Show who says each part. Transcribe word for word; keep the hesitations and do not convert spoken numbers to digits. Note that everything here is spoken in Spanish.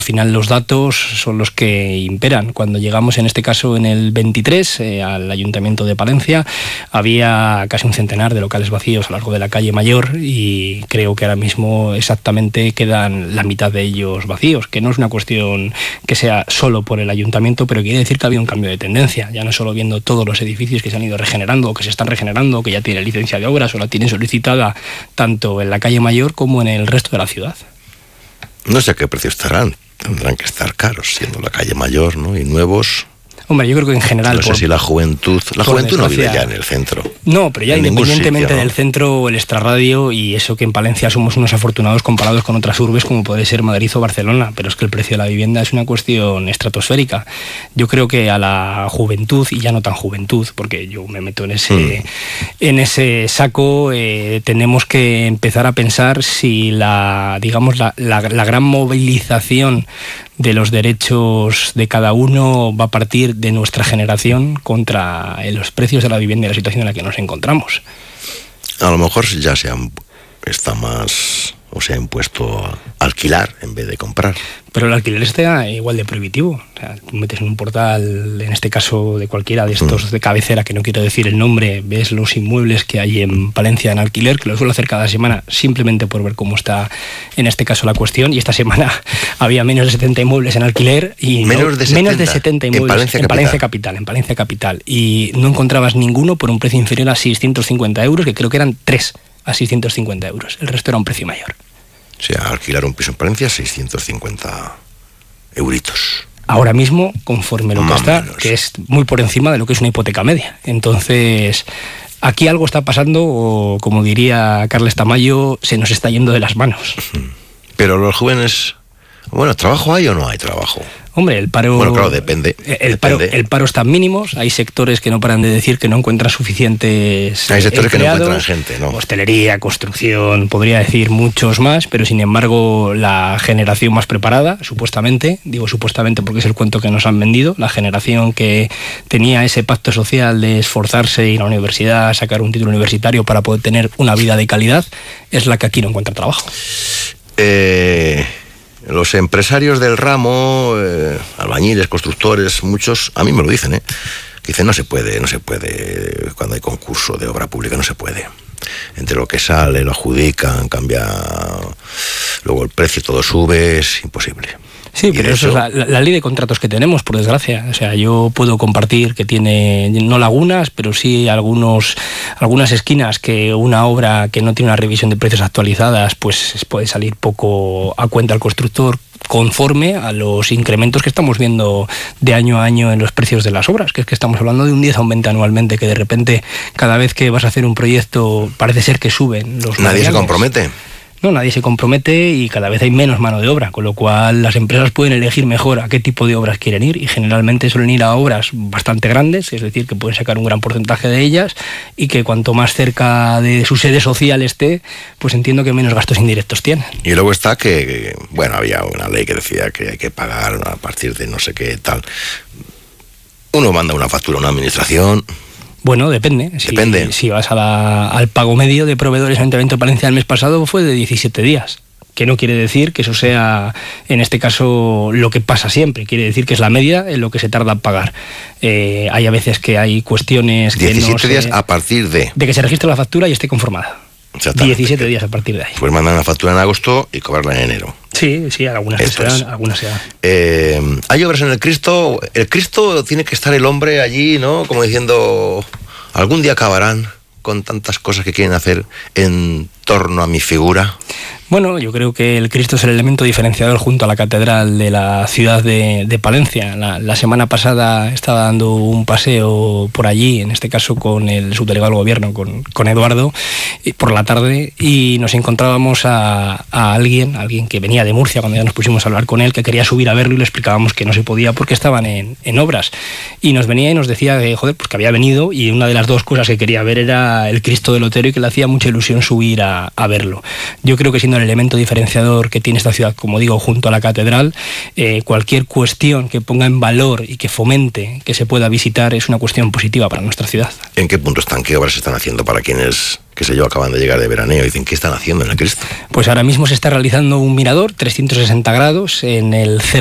Speaker 1: Al final los datos son los que imperan. Cuando llegamos, en este caso en el veintitrés, eh, al Ayuntamiento de Palencia, había casi un centenar de locales vacíos a lo largo de la calle Mayor, y creo que ahora mismo exactamente quedan la mitad de ellos vacíos, que no es una cuestión que sea solo por el Ayuntamiento, pero quiere decir que ha habido un cambio de tendencia, ya no solo viendo todos los edificios que se han ido regenerando, o que se están regenerando, que ya tienen licencia de obras o la tienen solicitada tanto en la calle Mayor como en el resto de la ciudad.
Speaker 2: No sé a qué precio estarán. Tendrán que estar caros, siendo la calle Mayor, ¿no? Y nuevos.
Speaker 1: Hombre, yo creo que en general...
Speaker 2: No sé
Speaker 1: por,
Speaker 2: si la juventud... La juventud no vive ya en el centro.
Speaker 1: No, pero ya independientemente
Speaker 2: sitio, ¿no?
Speaker 1: del centro, el extrarradio, y eso que en Palencia somos unos afortunados comparados con otras urbes como puede ser Madrid o Barcelona, pero es que el precio de la vivienda es una cuestión estratosférica. Yo creo que a la juventud, y ya no tan juventud, porque yo me meto en ese, mm. en ese saco, eh, tenemos que empezar a pensar si la, digamos, la, la, la gran movilización de los derechos de cada uno va a partir de nuestra generación contra los precios de la vivienda y la situación en la que nos encontramos.
Speaker 2: A lo mejor ya se han, está más, o se ha impuesto a alquilar en vez de comprar.
Speaker 1: Pero el alquiler está igual de prohibitivo. O sea, tú metes en un portal, en este caso de cualquiera de estos mm. de cabecera, que no quiero decir el nombre, ves los inmuebles que hay en Palencia en alquiler, que lo suelo hacer cada semana simplemente por ver cómo está en este caso la cuestión, y esta semana había menos de setenta inmuebles en alquiler y
Speaker 2: menos, no, de, setenta,
Speaker 1: menos de setenta inmuebles
Speaker 2: en Palencia,
Speaker 1: en Palencia capital, en Palencia capital, y no encontrabas ninguno por un precio inferior a seiscientos cincuenta euros, que creo que eran tres a seiscientos cincuenta euros. El resto era un precio mayor.
Speaker 2: O sea, alquilar un piso en Palencia, seiscientos cincuenta euritos.
Speaker 1: Ahora mismo, conforme lo que está,
Speaker 2: menos.
Speaker 1: que es muy por encima de lo que es una hipoteca media. Entonces, aquí algo está pasando, o como diría Carles Tamayo, se nos está yendo de las manos.
Speaker 2: Pero los jóvenes... Bueno, ¿trabajo hay o no hay trabajo?
Speaker 1: Hombre, el paro...
Speaker 2: Bueno, claro, depende.
Speaker 1: El,
Speaker 2: depende.
Speaker 1: Paro, el paro está en mínimos, hay sectores que no paran de decir que no encuentran suficientes
Speaker 2: Hay sectores
Speaker 1: empleados,
Speaker 2: que no encuentran gente, ¿no?
Speaker 1: Hostelería, construcción, podría decir muchos más, pero sin embargo la generación más preparada, supuestamente, digo supuestamente porque es el cuento que nos han vendido, la generación que tenía ese pacto social de esforzarse, ir a la universidad, sacar un título universitario para poder tener una vida de calidad, es la que aquí no encuentra trabajo.
Speaker 2: Eh... Los empresarios del ramo, eh, albañiles, constructores, muchos, a mí me lo dicen, ¿eh? Que dicen, no se puede, no se puede, cuando hay concurso de obra pública no se puede. Entre lo que sale, lo adjudican, cambia, luego el precio todo sube, es imposible.
Speaker 1: Sí, pero eso es la, la ley de contratos que tenemos, por desgracia. O sea, yo puedo compartir que tiene, no lagunas, pero sí algunos, algunas esquinas que una obra que no tiene una revisión de precios actualizadas, pues puede salir poco a cuenta al constructor, conforme a los incrementos que estamos viendo de año a año en los precios de las obras, que es que estamos hablando de un diez a un veinte anualmente, que de repente cada vez que vas a hacer un proyecto parece ser que suben los
Speaker 2: Nadie materiales. Se compromete.
Speaker 1: No, nadie se compromete y cada vez hay menos mano de obra, con lo cual las empresas pueden elegir mejor a qué tipo de obras quieren ir, y generalmente suelen ir a obras bastante grandes, es decir, que pueden sacar un gran porcentaje de ellas, y que cuanto más cerca de su sede social esté, pues entiendo que menos gastos indirectos tienen.
Speaker 2: Y luego está que, bueno, había una ley que decía que hay que pagar a partir de no sé qué tal. Uno manda una factura a una administración...
Speaker 1: Bueno, depende. Si,
Speaker 2: depende.
Speaker 1: Si vas a la, al pago medio de proveedores en el Ayuntamiento de Palencia el mes pasado fue de diecisiete días. Que no quiere decir que eso sea, en este caso, lo que pasa siempre. Quiere decir que es la media en lo que se tarda en pagar. Eh, hay a veces que hay cuestiones que
Speaker 2: diecisiete
Speaker 1: no se,
Speaker 2: días a partir de...
Speaker 1: De que se registre la factura y esté conformada. diecisiete días a partir de ahí.
Speaker 2: Pues mandan la factura en agosto y cobrarla en enero.
Speaker 1: Sí, sí, algunas se dan, algunas se dan.
Speaker 2: Eh, hay obras en el Cristo. El Cristo tiene que estar el hombre allí, ¿no? Como diciendo, algún día acabarán con tantas cosas que quieren hacer en torno a mi figura.
Speaker 1: Bueno, yo creo que el Cristo es el elemento diferenciador junto a la catedral de la ciudad de, de Palencia. La, la semana pasada estaba dando un paseo por allí, en este caso con el subdelegado del gobierno, con, con Eduardo, por la tarde, y nos encontrábamos a, a alguien, alguien que venía de Murcia, cuando ya nos pusimos a hablar con él, que quería subir a verlo, y le explicábamos que no se podía porque estaban en, en obras. Y nos venía y nos decía que, joder, pues que había venido, y una de las dos cosas que quería ver era el Cristo del Otero, y que le hacía mucha ilusión subir a, a verlo. Yo creo que siendo el elemento diferenciador que tiene esta ciudad, como digo, junto a la catedral, eh, cualquier cuestión que ponga en valor y que fomente que se pueda visitar es una cuestión positiva para nuestra ciudad.
Speaker 2: ¿En qué punto están? ¿Qué obras se están haciendo para quienes qué sé yo, acaban de llegar de veraneo, dicen, ¿qué están haciendo en el Cristo?
Speaker 1: Pues ahora mismo se está realizando un mirador trescientos sesenta grados en el